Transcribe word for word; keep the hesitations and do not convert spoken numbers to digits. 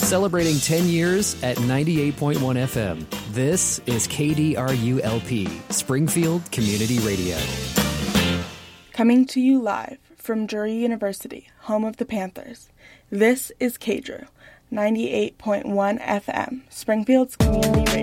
Celebrating ten years at ninety-eight point one F M. This is K D R U L P, Springfield Community Radio. Coming to you live from Drury University, home of the Panthers. This is K D R U, ninety-eight point one F M, Springfield's Community Radio.